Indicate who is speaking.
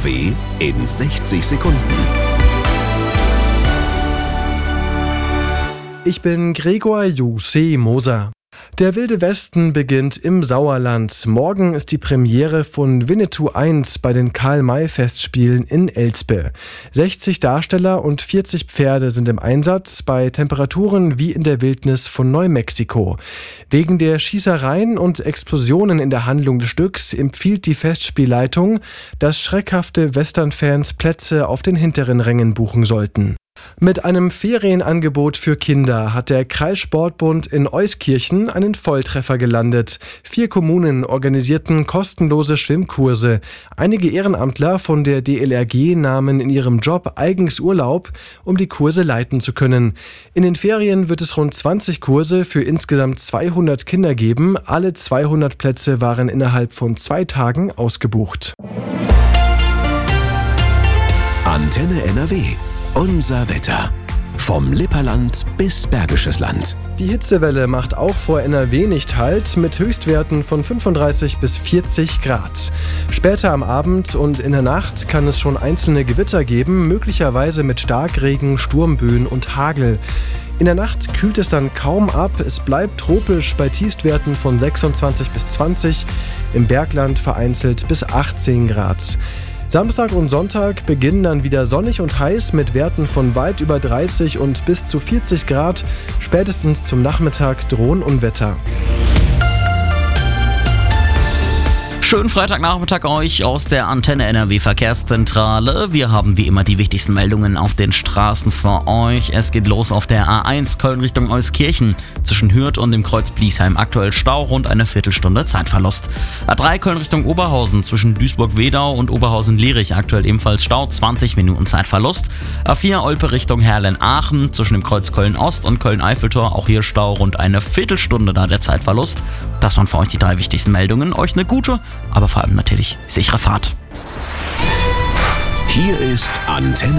Speaker 1: NRW in 60 Sekunden.
Speaker 2: Ich bin Gregor Jose Moser. Der Wilde Westen beginnt im Sauerland. Morgen ist die Premiere von Winnetou 1 bei den Karl-May-Festspielen in Elspe. 60 Darsteller und 40 Pferde sind im Einsatz bei Temperaturen wie in der Wildnis von Neumexiko. Wegen der Schießereien und Explosionen in der Handlung des Stücks empfiehlt die Festspielleitung, dass schreckhafte Westernfans Plätze auf den hinteren Rängen buchen sollten. Mit einem Ferienangebot für Kinder hat der Kreissportbund in Euskirchen einen Volltreffer gelandet. 4 Kommunen organisierten kostenlose Schwimmkurse. Einige Ehrenamtler von der DLRG nahmen in ihrem Job eigens Urlaub, um die Kurse leiten zu können. In den Ferien wird es rund 20 Kurse für insgesamt 200 Kinder geben. Alle 200 Plätze waren innerhalb von 2 Tagen ausgebucht.
Speaker 1: Antenne NRW. Unser Wetter. Vom Lipperland bis Bergisches Land.
Speaker 2: Die Hitzewelle macht auch vor NRW nicht Halt, mit Höchstwerten von 35 bis 40 Grad. Später am Abend und in der Nacht kann es schon einzelne Gewitter geben, möglicherweise mit Starkregen, Sturmböen und Hagel. In der Nacht kühlt es dann kaum ab, es bleibt tropisch bei Tiefstwerten von 26 bis 20, im Bergland vereinzelt bis 18 Grad. Samstag und Sonntag beginnen dann wieder sonnig und heiß mit Werten von weit über 30 und bis zu 40 Grad. Spätestens zum Nachmittag drohen Unwetter.
Speaker 3: Schönen Freitagnachmittag euch aus der Antenne NRW Verkehrszentrale. Wir haben wie immer die wichtigsten Meldungen auf den Straßen für euch. Es geht los auf der A1 Köln Richtung Euskirchen. Zwischen Hürth und dem Kreuz Bliesheim aktuell Stau, rund eine Viertelstunde Zeitverlust. A3 Köln Richtung Oberhausen zwischen Duisburg-Wedau und Oberhausen-Lierich aktuell ebenfalls Stau, 20 Minuten Zeitverlust. A4 Olpe Richtung Herlen-Aachen zwischen dem Kreuz Köln-Ost und Köln-Eiffeltor, auch hier Stau, rund eine Viertelstunde da der Zeitverlust. Das waren für euch die 3 wichtigsten Meldungen. Euch eine gute, aber vor allem natürlich sichere Fahrt.
Speaker 1: Hier ist Antenne